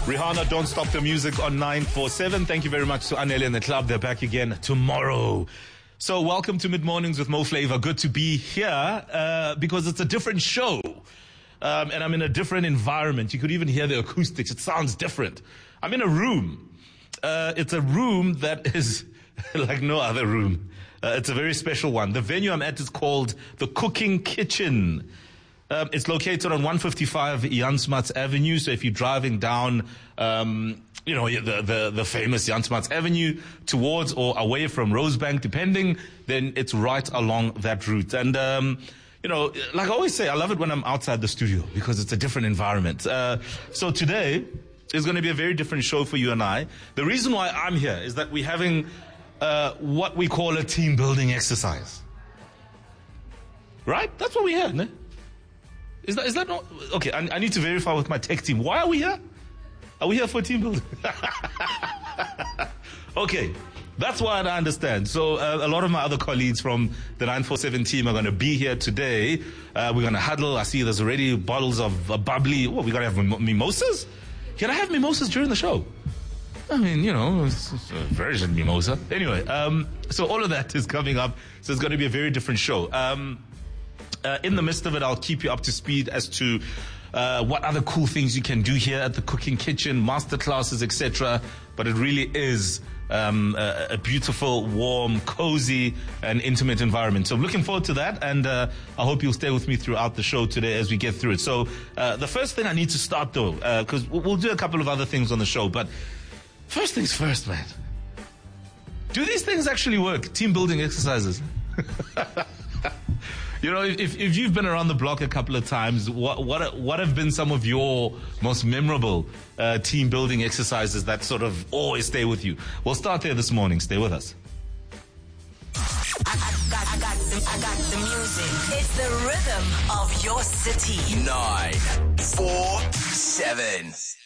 Rihanna, Don't Stop the Music on 947. Thank you very much to Anele and the club. They're back again tomorrow. So welcome to Mid Mornings with Mo Flavor. Good to be here because it's a different show. And I'm in a different environment. You could even hear the acoustics. It sounds different. I'm in a room. It's a room that is like no other room. It's a very special one. The venue I'm at is called The Cooking Kitchen. It's located on 155 Jan Smuts Avenue. So if you're driving down, the famous Jan Smuts Avenue towards or away from Rosebank, depending, then it's right along that route. And, like I always say, I love it when I'm outside the studio because it's a different environment. So today is going to be a very different show for you and I. The reason why I'm here is that we're having what we call a team building exercise. Right? That's what we're here, no? Is that not? Okay, I need to verify with my tech team. Why are we here? Are we here for team building? Okay, that's why I understand. So a lot of my other colleagues from the 947 team are going to be here today. We're going to huddle. I see there's already bottles of bubbly. What, we got to have mimosas? Can I have mimosas during the show? I mean, it's a virgin mimosa. Anyway, so all of that is coming up. So it's going to be a very different show. In the midst of it, I'll keep you up to speed as to what other cool things you can do here at the Cooking Kitchen, masterclasses, etc. But it really is a beautiful, warm, cozy, and intimate environment. So I'm looking forward to that, and I hope you'll stay with me throughout the show today as we get through it. So the first thing I need to start, though, because we'll do a couple of other things on the show, but first things first, man. Do these things actually work? Team building exercises? If you've been around the block a couple of times, what have been some of your most memorable team building exercises that sort of always stay with you? We'll start there this morning. Stay with us. I got the music. It's the rhythm of your city. 947.